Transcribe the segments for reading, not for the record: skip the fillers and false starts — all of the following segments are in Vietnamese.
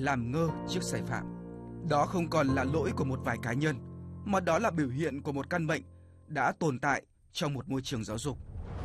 làm ngơ trước sai phạm. Đó không còn là lỗi của một vài cá nhân, mà đó là biểu hiện của một căn bệnh đã tồn tại trong một môi trường giáo dục.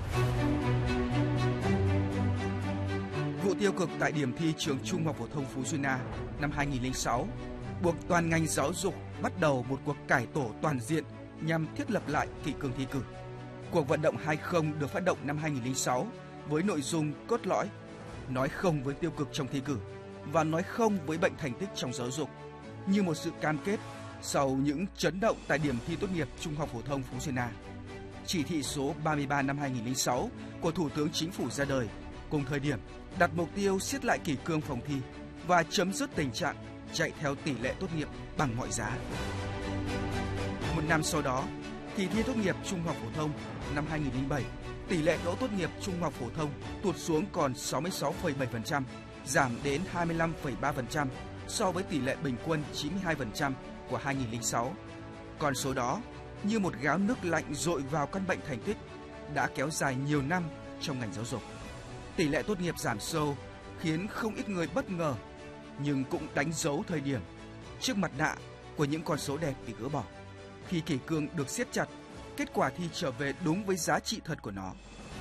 Vụ tiêu cực tại điểm thi trường Trung học phổ thông Phú Xuyên A năm 2006 buộc toàn ngành giáo dục bắt đầu một cuộc cải tổ toàn diện nhằm thiết lập lại kỷ cương thi cử. Cuộc vận động 20 được phát động năm 2006 với nội dung cốt lõi nói không với tiêu cực trong thi cử và nói không với bệnh thành tích trong giáo dục, như một sự cam kết sau những chấn động tại điểm thi tốt nghiệp Trung học phổ thông Phú Xuyên A. Chỉ thị số 33 năm 2006 của Thủ tướng Chính phủ ra đời, cùng thời điểm đặt mục tiêu siết lại kỷ cương phòng thi và chấm dứt tình trạng chạy theo tỷ lệ tốt nghiệp bằng mọi giá. Một năm sau đó, kỳ thi tốt nghiệp Trung học phổ thông năm 2007, tỷ lệ đỗ tốt nghiệp Trung học phổ thông tụt xuống còn 66,7%, giảm đến 25,3% so với tỷ lệ bình quân 92% của 2006. Con số đó như một gáo nước lạnh dội vào căn bệnh thành tích đã kéo dài nhiều năm trong ngành giáo dục. Tỷ lệ tốt nghiệp giảm sâu khiến không ít người bất ngờ, nhưng cũng đánh dấu thời điểm trước mặt nạ của những con số đẹp bị gỡ bỏ. Khi kỷ cương được siết chặt, kết quả thi trở về đúng với giá trị thật của nó.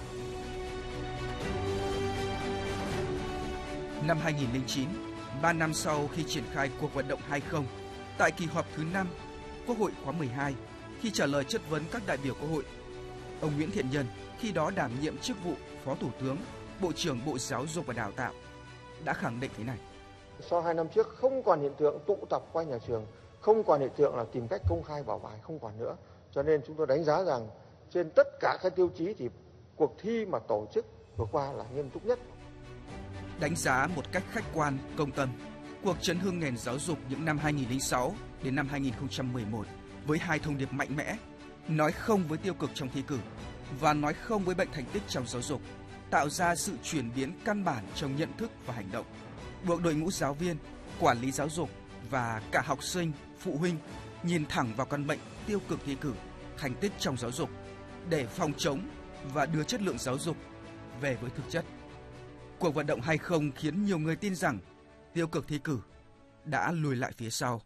Năm 2009, 3 năm sau khi triển khai cuộc vận động 20, tại kỳ họp thứ 5, Quốc hội khóa 12, khi trả lời chất vấn các đại biểu Quốc hội, ông Nguyễn Thiện Nhân, khi đó đảm nhiệm chức vụ Phó Thủ tướng, Bộ trưởng Bộ Giáo dục và Đào tạo, đã khẳng định thế này. Sau 2 năm trước không còn hiện tượng tụ tập quanh nhà trường, không còn hiện tượng là tìm cách công khai bảo bài, không còn nữa. Cho nên chúng tôi đánh giá rằng trên tất cả các tiêu chí thì cuộc thi mà tổ chức vừa qua là nghiêm túc nhất. Đánh giá một cách khách quan, công tâm, cuộc chấn hưng nền giáo dục những năm 2006 đến năm 2011 với 2 thông điệp mạnh mẽ: nói không với tiêu cực trong thi cử và nói không với bệnh thành tích trong giáo dục, tạo ra sự chuyển biến căn bản trong nhận thức và hành động, buộc đội ngũ giáo viên, quản lý giáo dục và cả học sinh, phụ huynh nhìn thẳng vào căn bệnh tiêu cực thi cử, thành tích trong giáo dục để phòng chống và đưa chất lượng giáo dục về với thực chất. Cuộc vận động 20 khiến nhiều người tin rằng tiêu cực thi cử đã lùi lại phía sau.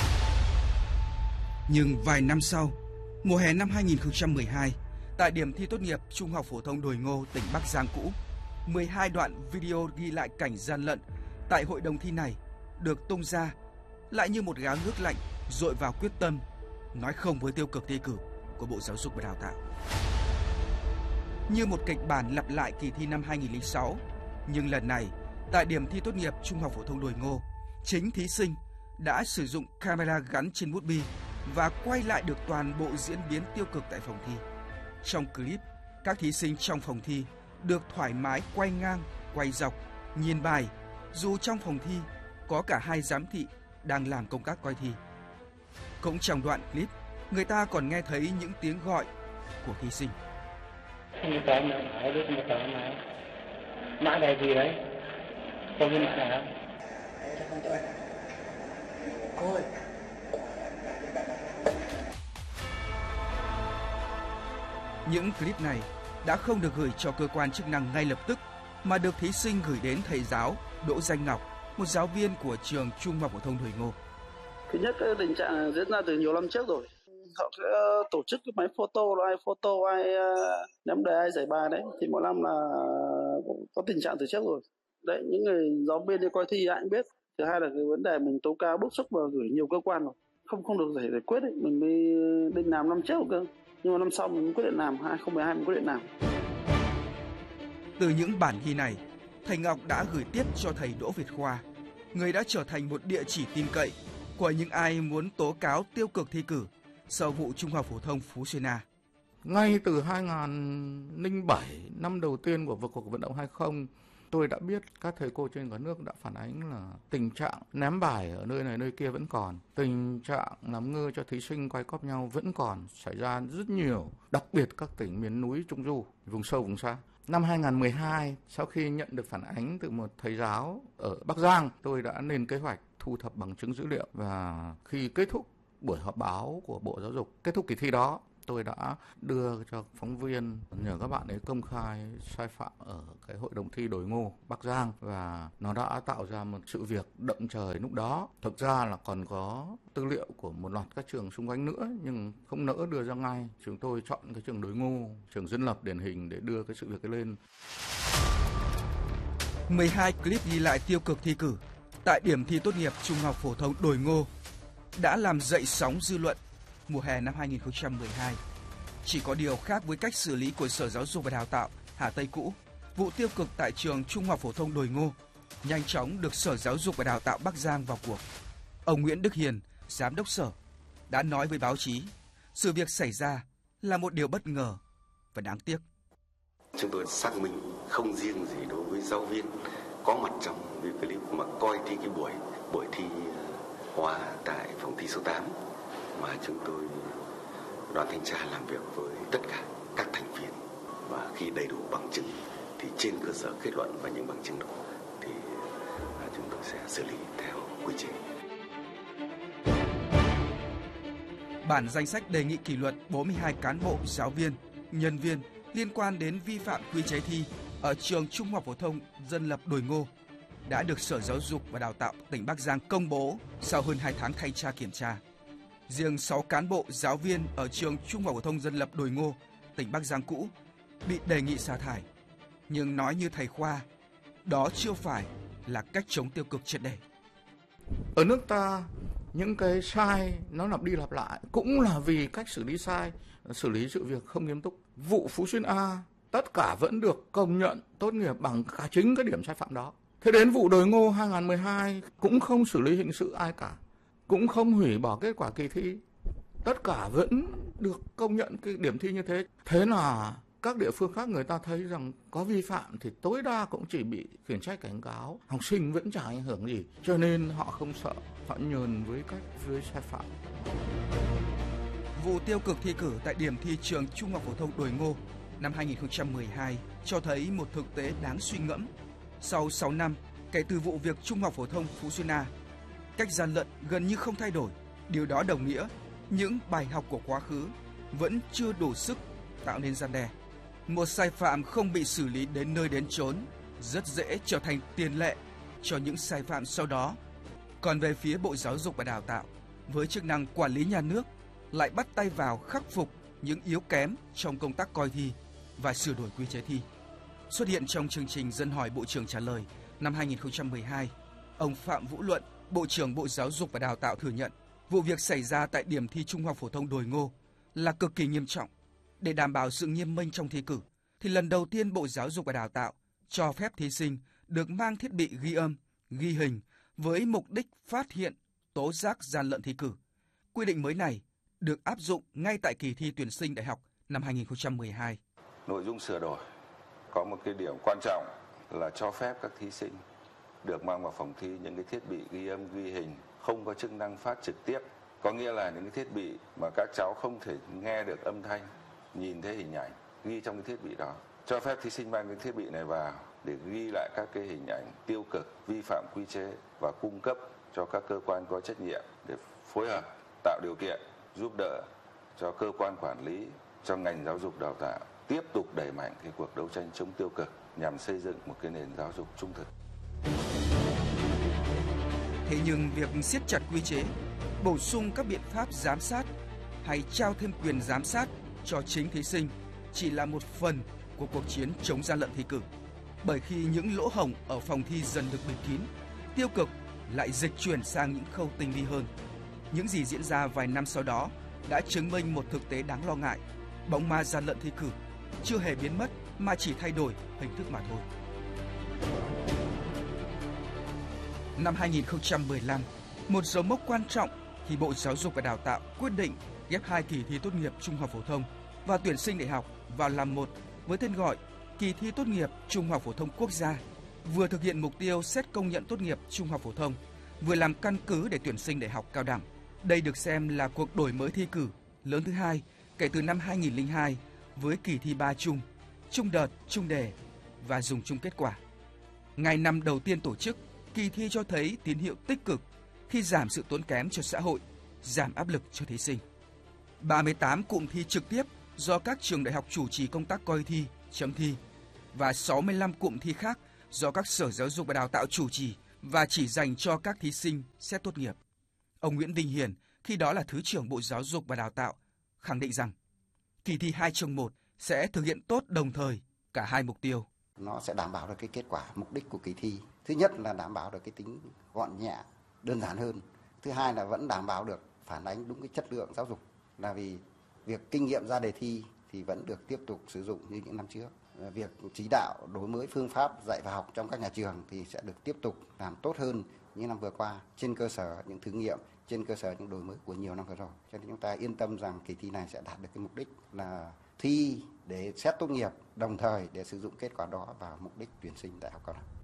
Nhưng vài năm sau, mùa hè năm 2012, tại điểm thi tốt nghiệp Trung học phổ thông Đồi Ngô, tỉnh Bắc Giang cũ, 12 đoạn video ghi lại cảnh gian lận tại hội đồng thi này được tung ra, lại như một gáo nước lạnh dội vào quyết tâm nói không với tiêu cực thi cử của Bộ Giáo dục và Đào tạo. Như một kịch bản lặp lại kỳ thi năm 2006, nhưng lần này, tại điểm thi tốt nghiệp Trung học phổ thông Đồi Ngô, chính thí sinh đã sử dụng camera gắn trên bút bi và quay lại được toàn bộ diễn biến tiêu cực tại phòng thi. Trong clip, các thí sinh trong phòng thi được thoải mái quay ngang, quay dọc, nhìn bài, dù trong phòng thi có cả 2 giám thị đang làm công tác coi thi. Cũng trong đoạn clip, người ta còn nghe thấy những tiếng gọi của thí sinh. Mã này gì đấy? Không biết mã nào. Ôi. Những clip này đã không được gửi cho cơ quan chức năng ngay lập tức, mà được thí sinh gửi đến thầy giáo Đỗ Danh Ngọc, một giáo viên của trường Trung học phổ thông Đồi Ngô. Thứ nhất, cái tình trạng diễn ra từ nhiều năm trước rồi. Họ sẽ tổ chức cái máy photo, ai ném đề, ai giải bài đấy, thì mỗi năm là có tình trạng từ trước rồi. Đấy, những người giáo viên đi coi thi ai cũng biết. Thứ hai là cái vấn đề mình tố cáo bức xúc và gửi nhiều cơ quan rồi, không được giải quyết ấy. Mình mới định làm năm trước cơ, nhưng mà năm sau mình quyết định làm, 2012 mình quyết định làm. Từ những bản ghi này, thầy Ngọc đã gửi tiếp cho thầy Đỗ Việt Khoa, người đã trở thành một địa chỉ tin cậy của những ai muốn tố cáo tiêu cực thi cử sau vụ Trung học phổ thông Phú Xuyên A. Ngay từ 2007, năm đầu tiên của cuộc vận động 20, tôi đã biết các thầy cô trên cả nước đã phản ánh là tình trạng ném bài ở nơi này nơi kia vẫn còn, tình trạng làm ngơ cho thí sinh quay cóp nhau vẫn còn xảy ra rất nhiều, đặc biệt các tỉnh miền núi Trung Du, vùng sâu vùng xa. Năm 2012, sau khi nhận được phản ánh từ một thầy giáo ở Bắc Giang, tôi đã lên kế hoạch thu thập bằng chứng dữ liệu, và khi kết thúc buổi họp báo của Bộ Giáo dục, kết thúc kỳ thi đó, tôi đã đưa cho phóng viên nhờ các bạn ấy công khai sai phạm ở cái hội đồng thi Đồi Ngô, Bắc Giang, và nó đã tạo ra một sự việc động trời lúc đó. Thực ra là còn có tư liệu của một loạt các trường xung quanh nữa nhưng không nỡ đưa ra ngay. Chúng tôi chọn cái trường Đồi Ngô, trường dân lập điển hình để đưa cái sự việc ấy lên. 12 clip ghi lại tiêu cực thi cử tại điểm thi tốt nghiệp trung học phổ thông Đồi Ngô đã làm dậy sóng dư luận mùa hè năm 2012. Chỉ có điều khác với cách xử lý của Sở Giáo dục và Đào tạo Hà Tây cũ, vụ tiêu cực tại trường Trung học phổ thông Đồi Ngô nhanh chóng được Sở Giáo dục và Đào tạo Bắc Giang vào cuộc. Ông Nguyễn Đức Hiền, giám đốc sở, đã nói với báo chí, sự việc xảy ra là một điều bất ngờ và đáng tiếc. Chúng tôi xác minh không riêng gì đối với giáo viên có mặt trong cái clip mà coi thi cái buổi thi hóa tại phòng thi số 8, mà chúng tôi đoàn thanh tra làm việc với tất cả các thành viên, và khi đầy đủ bằng chứng thì trên cơ sở kết luận và những bằng chứng đó thì chúng tôi sẽ xử lý theo quy trình. Bản danh sách đề nghị kỷ luật 42 cán bộ, giáo viên, nhân viên liên quan đến vi phạm quy chế thi ở trường Trung học phổ thông dân lập Đồi Ngô đã được Sở Giáo dục và Đào tạo tỉnh Bắc Giang công bố sau hơn 2 tháng thanh tra kiểm tra. Riêng 6 cán bộ, giáo viên ở trường Trung học phổ thông dân lập Đồi Ngô, tỉnh Bắc Giang cũ bị đề nghị sa thải. Nhưng nói như thầy Khoa, đó chưa phải là cách chống tiêu cực triệt để. Ở nước ta, những cái sai nó lặp đi lặp lại cũng là vì cách xử lý sai, xử lý sự việc không nghiêm túc. Vụ Phú Xuyên A tất cả vẫn được công nhận tốt nghiệp bằng cả chính cái điểm sai phạm đó. Thế đến vụ Đồi Ngô 2012 cũng không xử lý hình sự ai cả, cũng không hủy bỏ kết quả kỳ thi. Tất cả vẫn được công nhận cái điểm thi như thế. Thế là các địa phương khác người ta thấy rằng có vi phạm thì tối đa cũng chỉ bị khiển trách cảnh cáo, học sinh vẫn chẳng ảnh hưởng gì, cho nên họ không sợ, họ nhường với sai phạm. Vụ tiêu cực thi cử tại điểm thi trường Trung học phổ thông Đồi Ngô năm 2012 cho thấy một thực tế đáng suy ngẫm. Sau 6 năm kể từ vụ việc Trung học phổ thông Phú Xuyên A, cách gian lận gần như không thay đổi. Điều đó đồng nghĩa những bài học của quá khứ vẫn chưa đủ sức tạo nên răn đe. Một sai phạm không bị xử lý đến nơi đến chốn rất dễ trở thành tiền lệ cho những sai phạm sau đó. Còn về phía Bộ Giáo dục và Đào tạo, với chức năng quản lý nhà nước, lại bắt tay vào khắc phục những yếu kém trong công tác coi thi và sửa đổi quy chế thi. Xuất hiện trong chương trình Dân hỏi Bộ trưởng trả lời năm 2012, ông Phạm Vũ Luận, Bộ trưởng Bộ Giáo dục và Đào tạo thừa nhận vụ việc xảy ra tại điểm thi Trung học phổ thông Đồi Ngô là cực kỳ nghiêm trọng. Để đảm bảo sự nghiêm minh trong thi cử, thì lần đầu tiên Bộ Giáo dục và Đào tạo cho phép thí sinh được mang thiết bị ghi âm, ghi hình với mục đích phát hiện, tố giác gian lận thi cử. Quy định mới này được áp dụng ngay tại kỳ thi tuyển sinh đại học năm 2012. Nội dung sửa đổi có một cái điểm quan trọng là cho phép các thí sinh được mang vào phòng thi những cái thiết bị ghi âm, ghi hình không có chức năng phát trực tiếp. Có nghĩa là những cái thiết bị mà các cháu không thể nghe được âm thanh, nhìn thấy hình ảnh ghi trong cái thiết bị đó. Cho phép thí sinh mang cái thiết bị này vào để ghi lại các cái hình ảnh tiêu cực, vi phạm quy chế và cung cấp cho các cơ quan có trách nhiệm để phối hợp, tạo điều kiện, giúp đỡ cho cơ quan quản lý, cho ngành giáo dục đào tạo tiếp tục đẩy mạnh cái cuộc đấu tranh chống tiêu cực nhằm xây dựng một cái nền giáo dục trung thực. Thế nhưng việc siết chặt quy chế, bổ sung các biện pháp giám sát hay trao thêm quyền giám sát cho chính thí sinh chỉ là một phần của cuộc chiến chống gian lận thi cử. Bởi khi những lỗ hổng ở phòng thi dần được bịt kín, tiêu cực lại dịch chuyển sang những khâu tinh vi hơn. Những gì diễn ra vài năm sau đó đã chứng minh một thực tế đáng lo ngại. Bóng ma gian lận thi cử chưa hề biến mất mà chỉ thay đổi hình thức mà thôi. Năm 2015, một dấu mốc quan trọng khi Bộ Giáo dục và Đào tạo quyết định ghép 2 kỳ thi tốt nghiệp trung học phổ thông và tuyển sinh đại học vào làm một với tên gọi Kỳ thi tốt nghiệp Trung học phổ thông quốc gia, vừa thực hiện mục tiêu xét công nhận tốt nghiệp trung học phổ thông, vừa làm căn cứ để tuyển sinh đại học cao đẳng. Đây được xem là cuộc đổi mới thi cử lớn thứ hai kể từ năm 2002 với kỳ thi 3 chung, chung đợt, chung đề và dùng chung kết quả. Ngày năm đầu tiên tổ chức, kỳ thi cho thấy tín hiệu tích cực khi giảm sự tốn kém cho xã hội, giảm áp lực cho thí sinh. 38 cụm thi trực tiếp do các trường đại học chủ trì công tác coi thi, chấm thi và 65 cụm thi khác do các sở giáo dục và đào tạo chủ trì và chỉ dành cho các thí sinh xét tốt nghiệp. Ông Nguyễn Đình Hiển, khi đó là Thứ trưởng Bộ Giáo dục và Đào tạo, khẳng định rằng kỳ thi 2/1 sẽ thực hiện tốt đồng thời cả hai mục tiêu. Nó sẽ đảm bảo được cái kết quả mục đích của kỳ thi. Thứ nhất là đảm bảo được cái tính gọn nhẹ, đơn giản hơn. Thứ hai là vẫn đảm bảo được phản ánh đúng cái chất lượng giáo dục. Là vì việc kinh nghiệm ra đề thi thì vẫn được tiếp tục sử dụng như những năm trước. Việc chỉ đạo đổi mới phương pháp dạy và học trong các nhà trường thì sẽ được tiếp tục làm tốt hơn những năm vừa qua trên cơ sở những thử nghiệm, trên cơ sở những đổi mới của nhiều năm vừa rồi. Cho nên chúng ta yên tâm rằng kỳ thi này sẽ đạt được cái mục đích là thi để xét tốt nghiệp, đồng thời để sử dụng kết quả đó vào mục đích tuyển sinh đại học cao đẳng.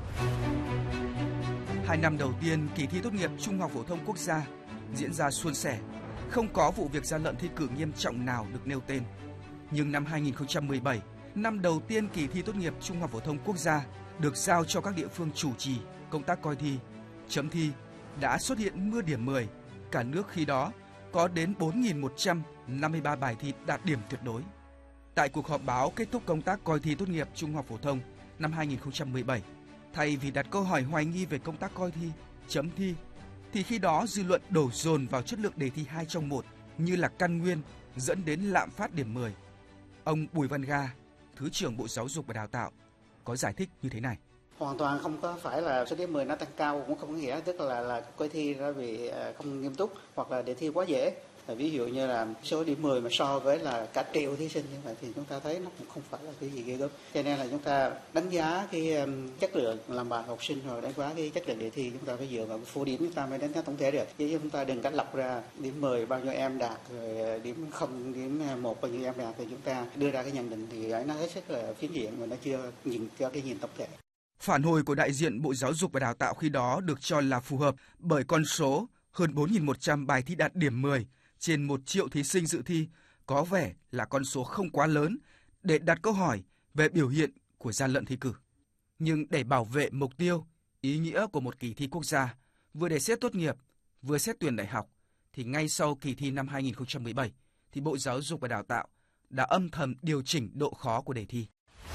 2 năm đầu tiên kỳ thi tốt nghiệp Trung học phổ thông quốc gia diễn ra suôn sẻ, không có vụ việc gian lận thi cử nghiêm trọng nào được nêu tên. Nhưng năm 2017, năm đầu tiên kỳ thi tốt nghiệp Trung học phổ thông quốc gia được giao cho các địa phương chủ trì công tác coi thi, chấm thi, đã xuất hiện mưa điểm 10. Cả nước khi đó có đến 4.153 bài thi đạt điểm tuyệt đối. Tại cuộc họp báo kết thúc công tác coi thi tốt nghiệp Trung học phổ thông năm 2017, thay vì đặt câu hỏi hoài nghi về công tác coi thi, chấm thi, thì khi đó dư luận đổ dồn vào chất lượng đề thi 2/1 như là căn nguyên dẫn đến lạm phát điểm 10. Ông Bùi Văn Ga, Thứ trưởng Bộ Giáo dục và Đào tạo, có giải thích như thế này. Hoàn toàn không có phải là số điểm 10 nó tăng cao, cũng không có nghĩa tức là coi thi nó bị không nghiêm túc hoặc là đề thi quá dễ. Ví dụ như là số điểm 10 mà so với là cả triệu thí sinh như vậy thì chúng ta thấy nó cũng không phải là cái gì ghê gớm. Cho nên là chúng ta đánh giá cái chất lượng làm bài học sinh rồi đánh giá cái chất lượng đề thi, chúng ta phải dựa vào phổ điểm chúng ta mới đánh giá tổng thể được. Chứ chúng ta đừng cách lọc ra điểm 10 bao nhiêu em đạt, rồi điểm 0, điểm 1 bao nhiêu em đạt thì chúng ta đưa ra cái nhận định thì nó hết sức là phiến diện và nó chưa nhìn cho cái nhìn tổng thể. Phản hồi của đại diện Bộ Giáo dục và Đào tạo khi đó được cho là phù hợp bởi con số hơn 4.100 bài thi đạt điểm 10 trên 1 triệu thí sinh dự thi có vẻ là con số không quá lớn để đặt câu hỏi về biểu hiện của gian lận thi cử. Nhưng để bảo vệ mục tiêu, ý nghĩa của một kỳ thi quốc gia, vừa để xét tốt nghiệp, vừa xét tuyển đại học, thì ngay sau kỳ thi năm 2017, thì Bộ Giáo dục và Đào tạo đã âm thầm điều chỉnh độ khó của đề thi.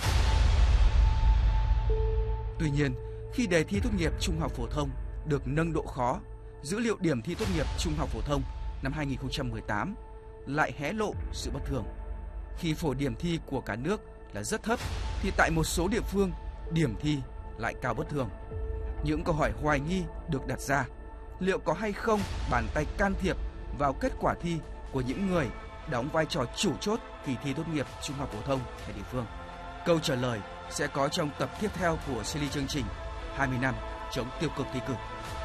Tuy nhiên, khi đề thi tốt nghiệp Trung học phổ thông được nâng độ khó, dữ liệu điểm thi tốt nghiệp Trung học phổ thông năm 2018 lại hé lộ sự bất thường. Khi phổ điểm thi của cả nước là rất thấp, thì tại một số địa phương, điểm thi lại cao bất thường. Những câu hỏi hoài nghi được đặt ra, liệu có hay không bàn tay can thiệp vào kết quả thi của những người đóng vai trò chủ chốt kỳ thi tốt nghiệp Trung học phổ thông tại địa phương? Câu trả lời sẽ có trong tập tiếp theo của series chương trình 20 năm chống tiêu cực thi cử.